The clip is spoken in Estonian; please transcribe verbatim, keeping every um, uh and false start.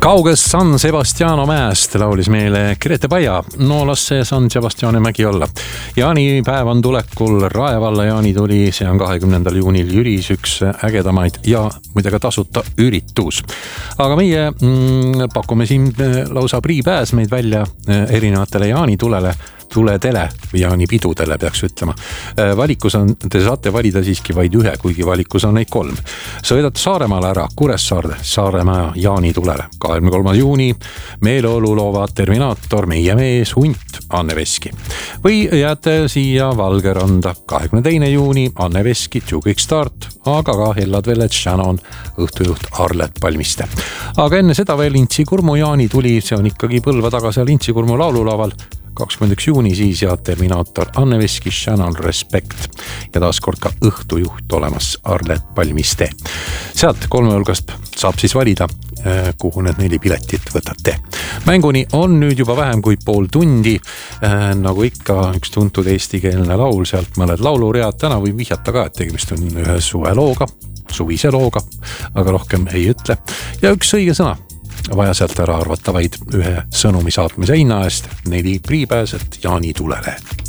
Kaugest San Sebastiano mäest laulis meile Grete Paia. No las see San Sebastiani mägi olla. Jaanipäev on tulekul Raevalla jaanituli. See on kahekümnendal juunil Jüris üks ägedamaid ja muide ka tasuta üritus. Aga meie mm, pakume siin lausa priipääsmeid välja erinevatele jaanitulele. Tuledele või jaanipidudele peaks ütlema. Valikus on, te saate valida siiski vaid ühe, kuigi valikus on neid kolm. Sõidate Saaremaale ära Kuressaarde, Saaremaa jaanitulele. kahekümne kolmas juuni meeleolu loovad Terminaator, Meie mees, Hunt, Anne Veski. Või jääte siia Valgeranda kahekümne teine juuni, Anne Veski, Two Quick Start, aga ka Hellad Village, Shannon, õhtujuht Arlet Palmiste. Aga enne seda veel Intsi Kurmu jaanituli, see on ikkagi Põlva taga seal Intsi Kurmu laululaval. kakskümmend üks juuni siis ja Terminaator, Anne Veski, Shannon, Respect ja taas kord ka õhtujuht olemas Arlet Palmiste. Sealt kolme hulgast saab siis valida, kuhu need neli piletit võtate. Mänguni on nüüd juba vähem kui pool tundi, nagu ikka üks tuntud eestikeelne laul, sealt mõned lauluread. Täna võib vihjata ka, et tegemist on ühe suvelooga, suvise looga, aga rohkem ei ütle. Ja üks õige sõna. Vaja sealt ära arvata vaid ühe sõnumi saatmise hinna eest, neli priipääset jaanitulele.